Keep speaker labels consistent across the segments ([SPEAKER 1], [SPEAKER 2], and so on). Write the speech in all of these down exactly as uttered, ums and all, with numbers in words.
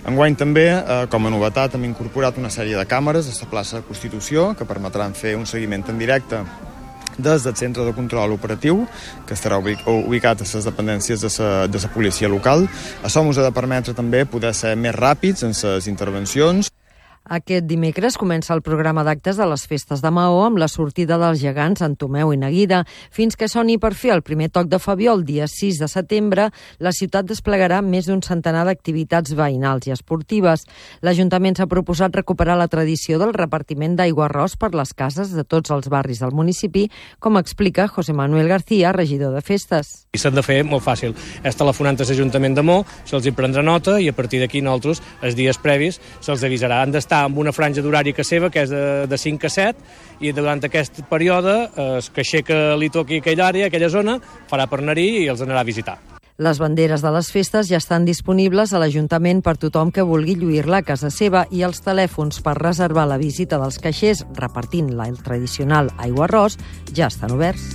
[SPEAKER 1] Enguany també, eh, com a novetat, hem incorporat una sèrie de càmeres a la plaça de Constitució que permetran fer un seguiment en directe des del centre de control operatiu, que estarà ubicat a les dependències de la, de la policia local. Això ens ha de permetre també poder ser més ràpids en les intervencions.
[SPEAKER 2] Aquest dimecres comença el programa d'actes de les festes de Maó amb la sortida dels gegants en Tomeu i Neguida. Fins que soni per fer el primer toc de Fabió el dia sis de setembre, la ciutat desplegarà més d'un centenar d'activitats veïnals i esportives. L'Ajuntament s'ha proposat recuperar la tradició del repartiment d'aigua-arròs per les cases de tots els barris del municipi, com explica José Manuel García, regidor de festes.
[SPEAKER 3] I s'han de fer molt fàcil. És telefonant a l'Ajuntament de Maó, se'ls hi prendrà nota i a partir d'aquí nosaltres, els dies previs, se'ls avisarà. Han d'estar amb una franja d'horari que seva, que és de, de cinc a set, i durant aquest període, eh, el caixer que li toqui aquella àrea, aquella zona, farà per anar-hi i els anarà a visitar.
[SPEAKER 2] Les banderes de les festes ja estan disponibles a l'Ajuntament per tothom que vulgui lluir-la a casa seva i els telèfons per reservar la visita dels caixers repartint el tradicional aigua-arròs ja estan oberts.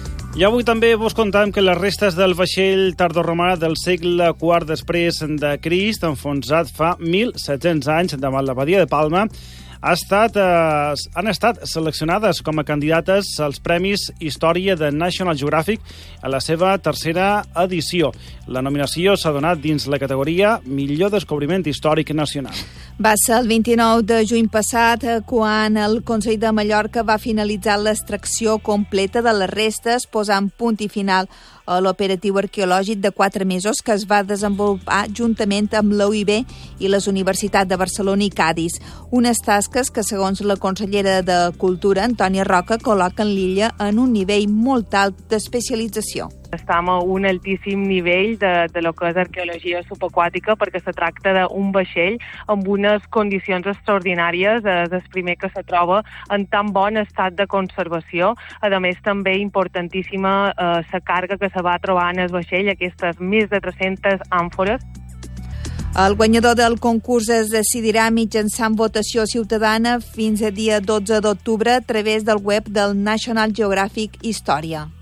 [SPEAKER 4] I avui també vos contem que les restes del vaixell tardoromà del segle quart després de Crist, enfonsat fa mil set-cents anys davant la badia de Palma, ha estat, eh, han estat seleccionades com a candidates als Premis Història de National Geographic a la seva tercera edició. La nominació s'ha donat dins la categoria Millor Descobriment Històric Nacional.
[SPEAKER 5] Va ser el vint-i-nou de juny passat quan el Consell de Mallorca va finalitzar l'extracció completa de les restes, posant punt i final a l'operatiu arqueològic de quatre mesos que es va desenvolupar juntament amb l'U I B i les Universitats de Barcelona i Cadis. Unes tasques que, segons la consellera de Cultura, Antònia Roca, col·loquen l'illa en un nivell molt alt d'especialització.
[SPEAKER 6] Estem a un altíssim nivell de, de lo que és arqueologia subaquàtica perquè se tracta d'un vaixell amb unes condicions extraordinàries, és el primer que se troba en tan bon estat de conservació. A més, també importantíssima eh, la càrrega que se va trobar en el vaixell, aquestes més de tres-centes àmfores.
[SPEAKER 5] El guanyador del concurs es decidirà mitjançant votació ciutadana fins a dia dotze d'octubre a través del web del National Geographic Història.